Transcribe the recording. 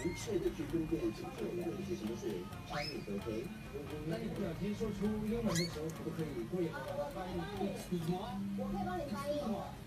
确的去分辨这两个是什么是 Chinese，OK？那你不小心说出英文的时候，可不可以过一会儿把它翻译？ 我可以帮你翻译。